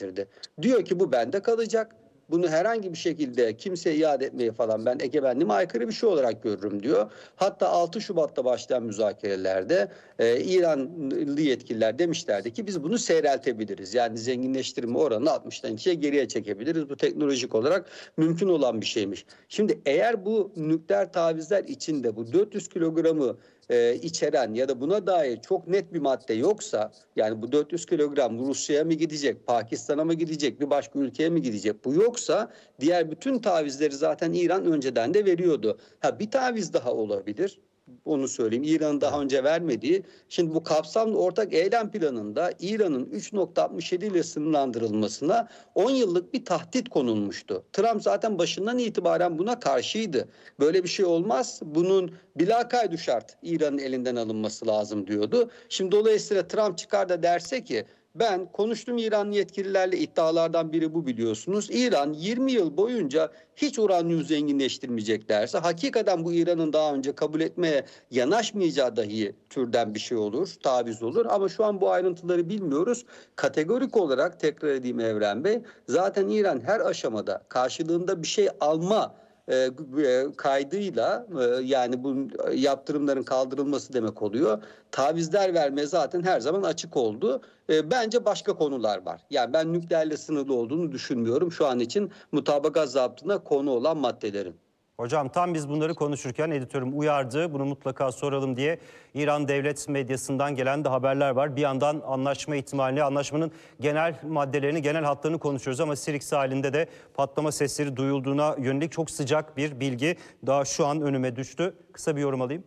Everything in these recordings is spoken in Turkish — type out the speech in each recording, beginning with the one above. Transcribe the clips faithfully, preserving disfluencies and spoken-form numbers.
getirdi. Diyor ki bu bende kalacak. Bunu herhangi bir şekilde kimseye iade etmeyi falan ben egemenliğime aykırı bir şey olarak görürüm diyor. Hatta altı Şubat'ta başlayan müzakerelerde e, İranlı yetkililer demişlerdi ki biz bunu seyreltebiliriz. Yani zenginleştirme oranını altmıştan ikiye geriye çekebiliriz. Bu teknolojik olarak mümkün olan bir şeymiş. Şimdi eğer bu nükleer tavizler içinde bu dört yüz kilogramı e, içeren ya da buna dair çok net bir madde yoksa, yani bu dört yüz kilogram Rusya'ya mı gidecek, Pakistan'a mı gidecek, bir başka ülkeye mi gidecek, bu yoksa diğer bütün tavizleri zaten İran önceden de veriyordu. Ha, bir taviz daha olabilir. Onu söyleyeyim. İran'ın daha önce vermediği. Şimdi bu kapsamlı ortak eylem planında İran'ın üç nokta altmış yedi ile sınırlandırılmasına on yıllık bir tahdit konulmuştu. Trump zaten başından itibaren buna karşıydı. Böyle bir şey olmaz. Bunun bilakaydu şart İran'ın elinden alınması lazım diyordu. Şimdi dolayısıyla Trump çıkar da derse ki ben konuştum İranlı yetkililerle, iddialardan biri bu biliyorsunuz. İran yirmi yıl boyunca hiç uranyum zenginleştirmeyecek derse hakikaten bu İran'ın daha önce kabul etmeye yanaşmayacağı dahi türden bir şey olur, taviz olur. Ama şu an bu ayrıntıları bilmiyoruz. Kategorik olarak tekrar edeyim Evren Bey, zaten İran her aşamada karşılığında bir şey alma e, kaydıyla e, yani bu yaptırımların kaldırılması demek oluyor. Tavizler vermeye zaten her zaman açık oldu. E, bence başka konular var. Yani ben nükleerle sınırlı olduğunu düşünmüyorum şu an için mutabakat zaptına konu olan maddelerin. Hocam tam biz bunları konuşurken editörüm uyardı. Bunu mutlaka soralım diye İran devlet medyasından gelen de haberler var. Bir yandan anlaşma ihtimalini, anlaşmanın genel maddelerini, genel hatlarını konuşuyoruz ama Sirik sahilinde de patlama sesleri duyulduğuna yönelik çok sıcak bir bilgi daha şu an önüme düştü. Kısa bir yorum alayım.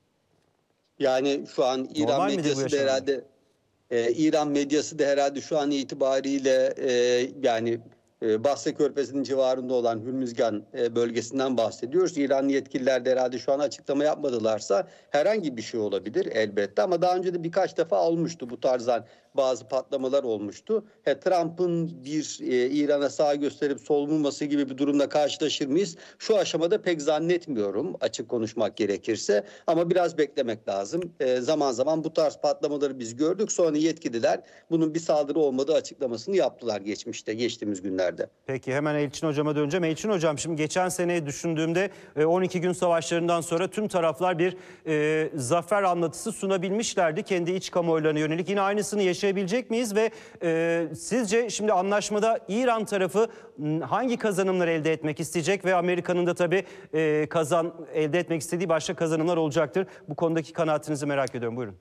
Yani şu an İran Normal medyası da herhalde e, İran medyası da herhalde şu an itibariyle e, yani e, Basra Körfezi'nin civarında olan Hürmüzgan e, bölgesinden bahsediyoruz. İranlı yetkililer de herhalde şu an açıklama yapmadılarsa herhangi bir şey olabilir elbette. Ama daha önce de birkaç defa olmuştu bu tarzdan bazı patlamalar olmuştu. He, Trump'ın bir e, İran'a sağ gösterip sol vurması gibi bir durumla karşılaşır mıyız? Şu aşamada pek zannetmiyorum açık konuşmak gerekirse. Ama biraz beklemek lazım. E, zaman zaman bu tarz patlamaları biz gördük. Sonra yetkililer bunun bir saldırı olmadığı açıklamasını yaptılar geçmişte, geçtiğimiz günlerde. Peki hemen Elçin Hocam'a döneceğim. Elçin Hocam şimdi geçen seneyi düşündüğümde on iki gün savaşlarından sonra tüm taraflar bir e, zafer anlatısı sunabilmişlerdi. Kendi iç kamuoylarına yönelik yine aynısını yaşayabilecek miyiz? Ve e, sizce şimdi anlaşmada İran tarafı hangi kazanımları elde etmek isteyecek? Ve Amerika'nın da tabii e, kazan elde etmek istediği başka kazanımlar olacaktır. Bu konudaki kanaatinizi merak ediyorum. Buyurun.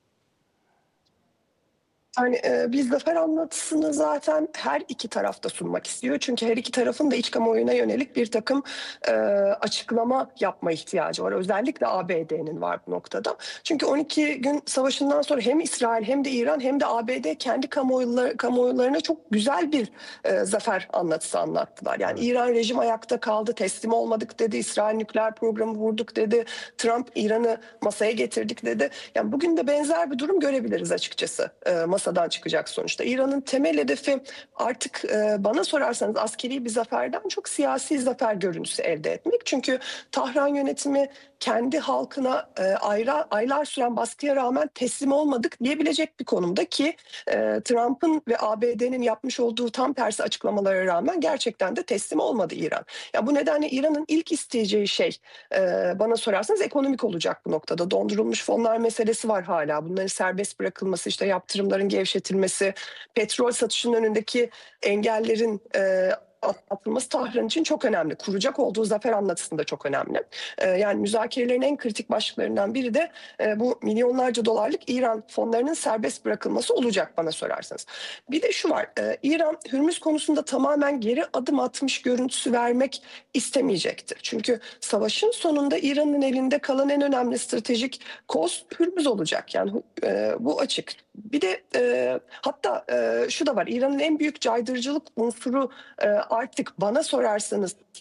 Yani e, bir zafer anlatısını zaten her iki tarafta sunmak istiyor. Çünkü her iki tarafın da iç kamuoyuna yönelik bir takım e, açıklama yapma ihtiyacı var. Özellikle A B D'nin var bu noktada. Çünkü on iki gün savaşından sonra hem İsrail hem de İran hem de A B D kendi kamuoyları, kamuoylarına çok güzel bir e, zafer anlatısı anlattılar. Yani evet. İran rejim ayakta kaldı, teslim olmadık dedi. İsrail nükleer programı vurduk dedi. Trump İran'ı masaya getirdik dedi. Yani bugün de benzer bir durum görebiliriz açıkçası. E, masadan çıkacak sonuçta. İran'ın temel hedefi artık e, bana sorarsanız askeri bir zaferden çok siyasi zafer görüntüsü elde etmek. Çünkü Tahran yönetimi kendi halkına e, ayra, aylar süren baskıya rağmen teslim olmadık diyebilecek bir konumda ki e, Trump'ın ve A B D'nin yapmış olduğu tam tersi açıklamalara rağmen gerçekten de teslim olmadı İran. Ya bu nedenle İran'ın ilk isteyeceği şey e, bana sorarsanız ekonomik olacak bu noktada. Dondurulmuş fonlar meselesi var hala. Bunların serbest bırakılması, işte yaptırımların gevşetilmesi, petrol satışının önündeki engellerin e, atılması Tahran için çok önemli. Kuracak olduğu zafer anlatısında çok önemli. Ee, yani müzakerelerin en kritik başlıklarından biri de e, bu milyonlarca dolarlık İran fonlarının serbest bırakılması olacak bana sorarsanız. Bir de şu var, e, İran Hürmüz konusunda tamamen geri adım atmış görüntüsü vermek istemeyecektir. Çünkü savaşın sonunda İran'ın elinde kalan en önemli stratejik koz Hürmüz olacak. Yani e, bu açık. Bir de e, hatta e, şu da var, İran'ın en büyük caydırıcılık unsuru e, artık bana sorarsanız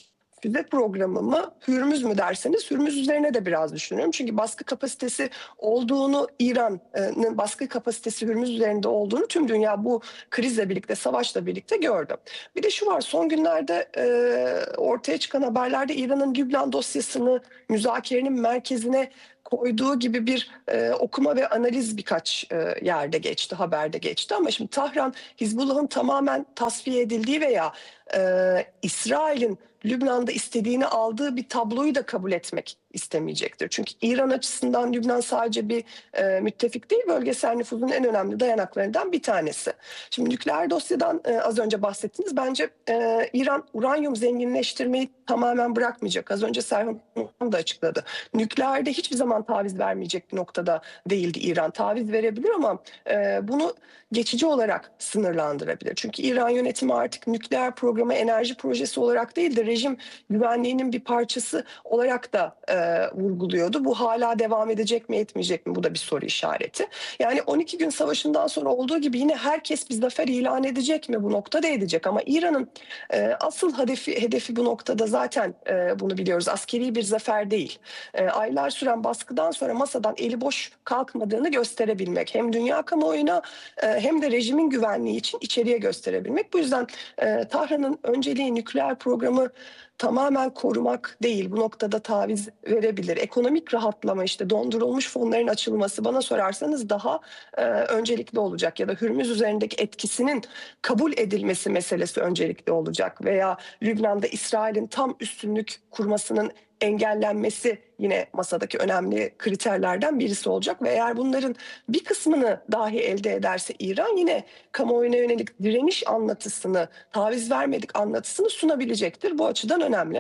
füze programı mı, Hürmüz mü derseniz Hürmüz üzerine de biraz düşünüyorum. Çünkü baskı kapasitesi olduğunu, İran'ın baskı kapasitesi Hürmüz üzerinde olduğunu tüm dünya bu krizle birlikte, savaşla birlikte gördü. Bir de şu var, son günlerde e, ortaya çıkan haberlerde İran'ın Lübnan dosyasını müzakerenin merkezine koyduğu gibi bir e, okuma ve analiz birkaç e, yerde geçti, haberde geçti. Ama şimdi Tahran, Hizbullah'ın tamamen tasfiye edildiği veya e, İsrail'in Lübnan'da istediğini aldığı bir tabloyu da kabul etmek istemeyecektir. Çünkü İran açısından Lübnan sadece bir e, müttefik değil, bölgesel nüfuzun en önemli dayanaklarından bir tanesi. Şimdi nükleer dosyadan e, az önce bahsettiniz. Bence e, İran uranyum zenginleştirmeyi tamamen bırakmayacak. Az önce Serhan da açıkladı. Nükleerde hiçbir zaman taviz vermeyecek bir noktada değildi İran. Taviz verebilir ama e, bunu geçici olarak sınırlandırabilir. Çünkü İran yönetimi artık nükleer programı enerji projesi olarak değil de rejim güvenliğinin bir parçası olarak da e, vurguluyordu. Bu hala devam edecek mi, etmeyecek mi? Bu da bir soru işareti. Yani on iki gün savaşından sonra olduğu gibi yine herkes bir zafer ilan edecek mi? Bu noktada edecek ama İran'ın e, asıl hedefi, hedefi bu noktada zaten e, bunu biliyoruz. Askeri bir zafer değil. E, aylar süren baskıdan sonra masadan eli boş kalkmadığını gösterebilmek. Hem dünya kamuoyuna e, hem de rejimin güvenliği için içeriye gösterebilmek. Bu yüzden e, Tahran'ın önceliği nükleer programı tamamen korumak değil. Bu noktada taviz verebilir. Ekonomik rahatlama, işte dondurulmuş fonların açılması bana sorarsanız daha e, öncelikli olacak. Ya da Hürmüz üzerindeki etkisinin kabul edilmesi meselesi öncelikli olacak. Veya Lübnan'da İsrail'in tam üstünlük kurmasının engellenmesi yine masadaki önemli kriterlerden birisi olacak ve eğer bunların bir kısmını dahi elde ederse İran yine kamuoyuna yönelik direniş anlatısını, taviz vermedik anlatısını sunabilecektir. Bu açıdan önemli.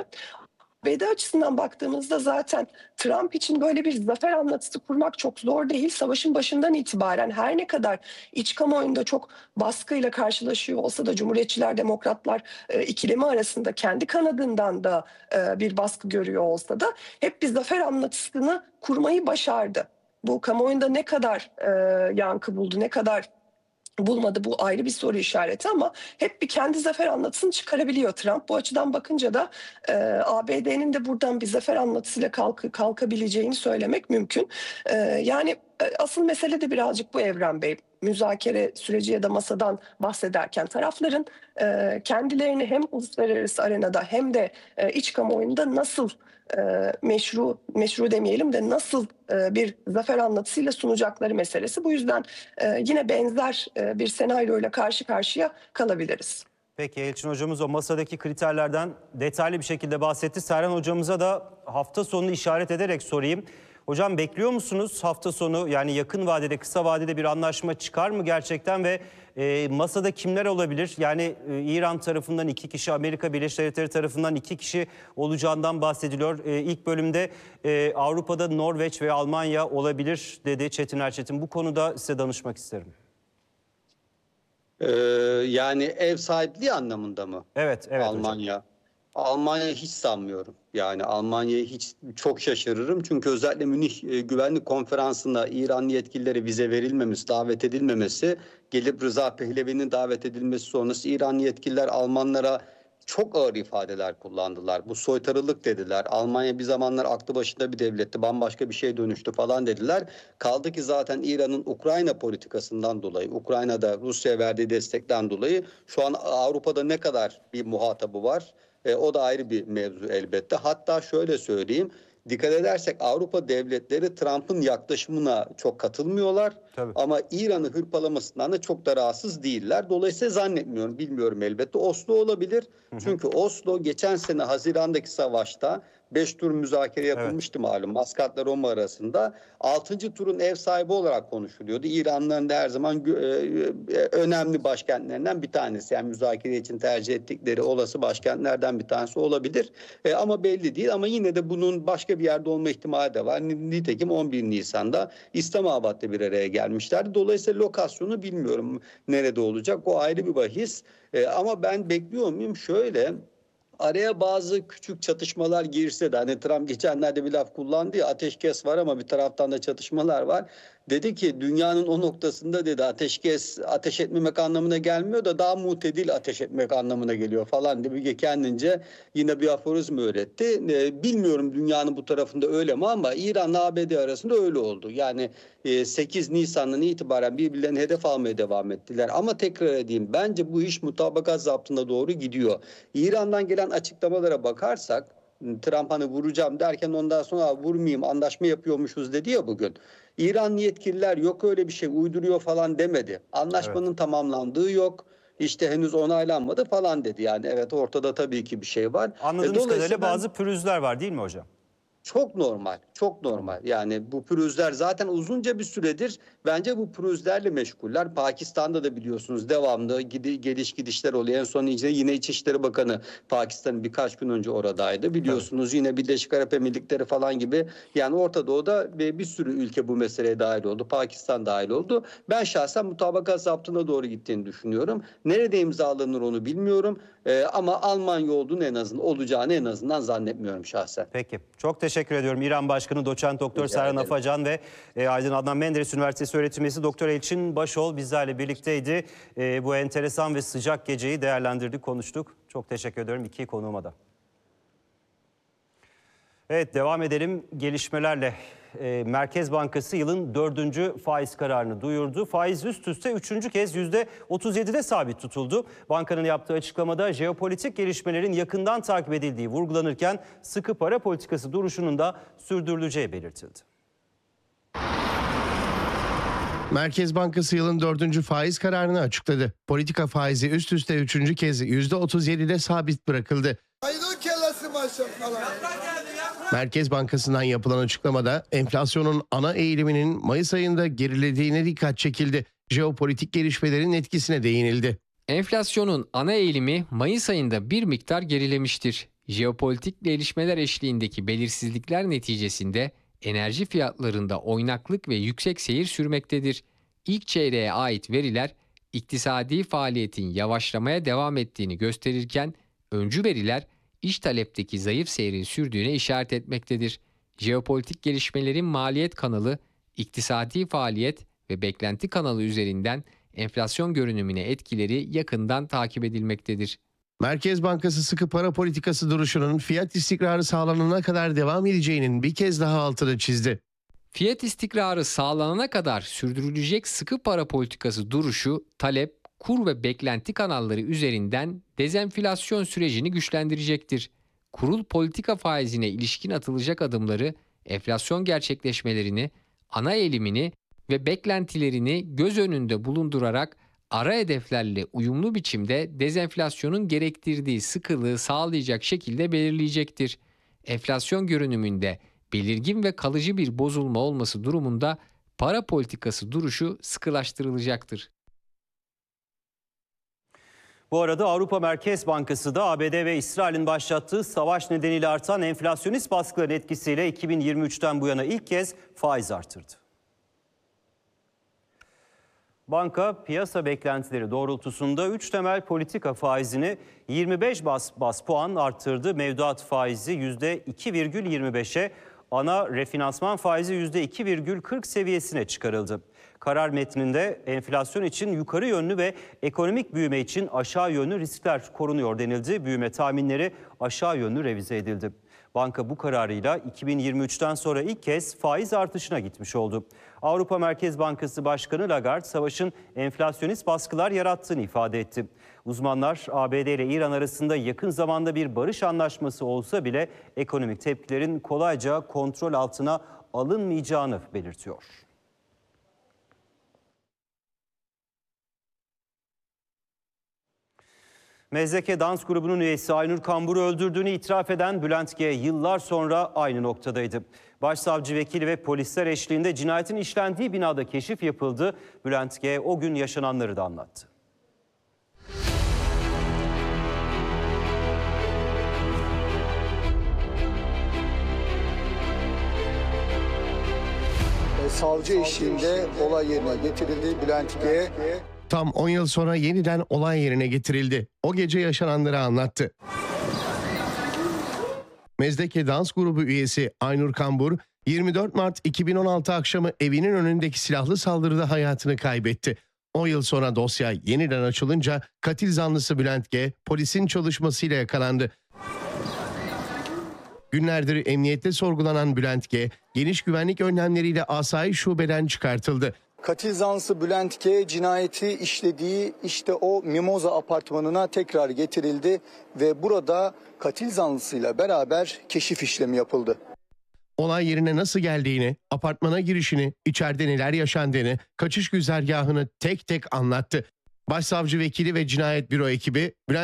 A B D açısından baktığımızda zaten Trump için böyle bir zafer anlatısı kurmak çok zor değil. Savaşın başından itibaren her ne kadar iç kamuoyunda çok baskıyla karşılaşıyor olsa da Cumhuriyetçiler, Demokratlar e, ikilemi arasında kendi kanadından da e, bir baskı görüyor olsa da hep bir zafer anlatısını kurmayı başardı. Bu kamuoyunda ne kadar e, yankı buldu, ne kadar bulmadı, bu ayrı bir soru işareti ama hep bir kendi zafer anlatısını çıkarabiliyor Trump. Bu açıdan bakınca da e, A B D'nin de buradan bir zafer anlatısıyla kalk, kalkabileceğini söylemek mümkün. E, yani e, asıl mesele de birazcık bu Evren Bey. Müzakere süreci ya da masadan bahsederken tarafların e, kendilerini hem uluslararası arenada hem de e, iç kamuoyunda nasıl e, meşru, meşru demeyelim de nasıl e, bir zafer anlatısıyla sunacakları meselesi. Bu yüzden e, yine benzer e, bir senaryoyla karşı karşıya kalabiliriz. Peki Elçin hocamız o masadaki kriterlerden detaylı bir şekilde bahsetti. Serhan hocamıza da hafta sonunu işaret ederek sorayım. Hocam bekliyor musunuz hafta sonu, yani yakın vadede, kısa vadede bir anlaşma çıkar mı gerçekten ve e, masada kimler olabilir? Yani e, İran tarafından iki kişi, Amerika Birleşik Devletleri tarafından iki kişi olacağından bahsediliyor. E, ilk bölümde e, Avrupa'da Norveç ve Almanya olabilir dedi Çetin Erçetin. Bu konuda size danışmak isterim. Ee, yani ev sahipliği anlamında mı? Evet, evet Almanya. hocam. Almanya hiç sanmıyorum. Yani Almanya'yı hiç çok şaşırırım. Çünkü özellikle Münih e, Güvenlik Konferansı'nda İran yetkililere vize verilmemesi, davet edilmemesi, gelip Rıza Pehlevi'nin davet edilmesi sonrası İran yetkililer Almanlara çok ağır ifadeler kullandılar. Bu soytarılık dediler. Almanya bir zamanlar aklı başında bir devletti, bambaşka bir şey dönüştü falan dediler. Kaldı ki zaten İran'ın Ukrayna politikasından dolayı, Ukrayna'da Rusya'ya verdiği destekten dolayı şu an Avrupa'da ne kadar bir muhatabı var? E, o da ayrı bir mevzu elbette. Hatta şöyle söyleyeyim, dikkat edersek Avrupa devletleri Trump'ın yaklaşımına çok katılmıyorlar. Tabii. Ama İran'ı hırpalamasından da çok da rahatsız değiller. Dolayısıyla zannetmiyorum, bilmiyorum elbette. Oslo olabilir. Hı hı. Çünkü Oslo geçen sene Haziran'daki savaşta beş tur müzakere yapılmıştı, evet, malum. Maskat'la Roma arasında. altıncı turun ev sahibi olarak konuşuluyordu. İranlıların da her zaman önemli başkentlerinden bir tanesi. Yani müzakere için tercih ettikleri olası başkentlerden bir tanesi olabilir. E, ama belli değil. Ama yine de bunun başka bir yerde olma ihtimali de var. Nitekim on bir Nisan'da İslamabad'da bir araya gelmişlerdi. Dolayısıyla lokasyonu bilmiyorum nerede olacak. O ayrı bir bahis. E, ama ben bekliyor muyum? Şöyle... Araya bazı küçük çatışmalar girse de, hani Trump geçenlerde bir laf kullandı ya, ateşkes var ama bir taraftan da çatışmalar var. Dedi ki dünyanın o noktasında dedi ateşkes ateş etmemek anlamına gelmiyor da daha mutedil ateş etmek anlamına geliyor falan diye kendince yine bir aforizma öğretti. E, bilmiyorum dünyanın bu tarafında öyle mi ama İran'la A B D arasında öyle oldu. Yani e, sekiz Nisan'dan itibaren birbirlerini hedef almaya devam ettiler. Ama tekrar edeyim bence bu iş mutabakat zaptına doğru gidiyor. İran'dan gelen açıklamalara bakarsak Trump hani vuracağım derken ondan sonra vurmayayım anlaşma yapıyormuşuz dedi ya bugün. İran yetkililer yok öyle bir şey uyduruyor falan demedi. Anlaşmanın evet. tamamlandığı yok. İşte henüz onaylanmadı falan dedi. Yani evet ortada tabii ki bir şey var. Anladığımız kadarıyla bazı pürüzler var değil mi hocam? Çok normal, çok normal. Yani bu pürüzler zaten uzunca bir süredir bence bu pürüzlerle meşguller. Pakistan'da da biliyorsunuz devamlı gidi, geliş gidişler oluyor. En son yine İçişleri Bakanı Pakistan'ın birkaç gün önce oradaydı. Biliyorsunuz evet. yine Birleşik Arap Emirlikleri falan gibi yani Orta Doğu'da bir, bir sürü ülke bu meseleye dahil oldu. Pakistan dahil oldu. Ben şahsen mutabakat zaptına doğru gittiğini düşünüyorum. Nerede imzalanır onu bilmiyorum. Ee, ama Almanya olduğunu en azından olacağını en azından zannetmiyorum şahsen. Peki. Çok teşekkür ediyorum. İran Başkanı Doçent Doktor Serhan Afacan ve e, Aydın Adnan Menderes Üniversitesi öğretim üyesi Doktor Elçin Başol bizlerle birlikteydi. E, bu enteresan ve sıcak geceyi değerlendirdik, konuştuk. Çok teşekkür ediyorum iki konuğuma da. Evet, devam edelim gelişmelerle. E, Merkez Bankası yılın dördüncü faiz kararını duyurdu. Faiz üst üste üçüncü kez yüzde otuz yedide sabit tutuldu. Bankanın yaptığı açıklamada jeopolitik gelişmelerin yakından takip edildiği vurgulanırken sıkı para politikası duruşunun da sürdürüleceği belirtildi. Merkez Bankası yılın dördüncü faiz kararını açıkladı. Politika faizi üst üste üçüncü kez yüzde otuz yedide sabit bırakıldı. Merkez Bankası'ndan yapılan açıklamada enflasyonun ana eğiliminin Mayıs ayında gerilediğine dikkat çekildi. Jeopolitik gelişmelerin etkisine değinildi. Enflasyonun ana eğilimi Mayıs ayında bir miktar gerilemiştir. Jeopolitik gelişmeler eşliğindeki belirsizlikler neticesinde enerji fiyatlarında oynaklık ve yüksek seyir sürmektedir. İlk çeyreğe ait veriler iktisadi faaliyetin yavaşlamaya devam ettiğini gösterirken öncü veriler iç talepteki zayıf seyrin sürdüğüne işaret etmektedir. Jeopolitik gelişmelerin maliyet kanalı, iktisadi faaliyet ve beklenti kanalı üzerinden enflasyon görünümüne etkileri yakından takip edilmektedir. Merkez Bankası sıkı para politikası duruşunun fiyat istikrarı sağlanana kadar devam edeceğinin bir kez daha altını çizdi. Fiyat istikrarı sağlanana kadar sürdürülecek sıkı para politikası duruşu, talep, kur ve beklenti kanalları üzerinden dezenflasyon sürecini güçlendirecektir. Kurul politika faizine ilişkin atılacak adımları, enflasyon gerçekleşmelerini, ana eğilimini ve beklentilerini göz önünde bulundurarak ara hedeflerle uyumlu biçimde dezenflasyonun gerektirdiği sıkılığı sağlayacak şekilde belirleyecektir. Enflasyon görünümünde belirgin ve kalıcı bir bozulma olması durumunda para politikası duruşu sıkılaştırılacaktır. Bu arada Avrupa Merkez Bankası da A B D ve İsrail'in başlattığı savaş nedeniyle artan enflasyonist baskıların etkisiyle iki bin yirmi üçten bu yana ilk kez faiz artırdı. Banka piyasa beklentileri doğrultusunda üç temel politika faizini yirmi beş bas, bas puan arttırdı. Mevduat faizi yüzde iki virgül yirmi beşe, ana refinansman faizi yüzde iki virgül kırk seviyesine çıkarıldı. Karar metninde enflasyon için yukarı yönlü ve ekonomik büyüme için aşağı yönlü riskler korunuyor denildi. Büyüme tahminleri aşağı yönlü revize edildi. Banka bu kararıyla iki bin yirmi üçten sonra ilk kez faiz artışına gitmiş oldu. Avrupa Merkez Bankası Başkanı Lagarde, savaşın enflasyonist baskılar yarattığını ifade etti. Uzmanlar A B D ile İran arasında yakın zamanda bir barış anlaşması olsa bile ekonomik tepkilerin kolayca kontrol altına alınmayacağını belirtiyor. Mezdeke dans grubunun üyesi Aynur Kambur'u öldürdüğünü itiraf eden Bülent G. yıllar sonra aynı noktadaydı. Başsavcı vekili ve polisler eşliğinde cinayetin işlendiği binada keşif yapıldı. Bülent G. o gün yaşananları da anlattı. Savcı eşliğinde olay yerine getirildi. Bülent G. Tam on yıl sonra yeniden olay yerine getirildi. O gece yaşananları anlattı. Mezdeke dans grubu üyesi Aynur Kambur, yirmi dört Mart iki bin on altı akşamı evinin önündeki silahlı saldırıda hayatını kaybetti. on yıl sonra dosya yeniden açılınca katil zanlısı Bülent G. polisin çalışmasıyla yakalandı. Günlerdir emniyette sorgulanan Bülent G. geniş güvenlik önlemleriyle asayiş şubeden çıkartıldı. Katil zanlısı Bülent G. cinayeti işlediği işte o Mimoza apartmanına tekrar getirildi ve burada katil zanlısıyla beraber keşif işlemi yapıldı. Olay yerine nasıl geldiğini, apartmana girişini, içeride neler yaşandığını, kaçış güzergahını tek tek anlattı. Başsavcı vekili ve cinayet büro ekibi Bülent